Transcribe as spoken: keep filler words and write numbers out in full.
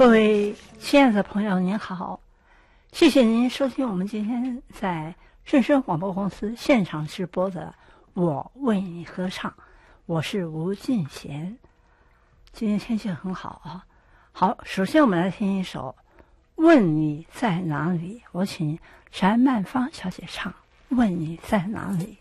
各位亲爱的朋友您好，谢谢您收听我们今天在顺声广播公司现场直播的我为你歌唱，我是吴俊贤。今天天气很好啊。好，首先我们来听一首问你在哪里，我请翟曼芳小姐唱问你在哪里。